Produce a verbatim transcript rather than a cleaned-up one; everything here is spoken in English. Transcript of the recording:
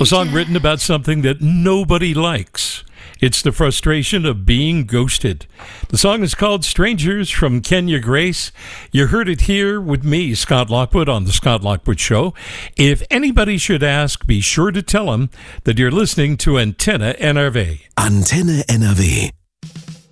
A song written about something that nobody likes. It's the frustration of being ghosted. The song is called Strangers from Kenya Grace. You heard it here with me, Scott Lockwood, on The Scott Lockwood Show. If anybody should ask, be sure to tell them that you're listening to Antenna N R V. Antenne N R W.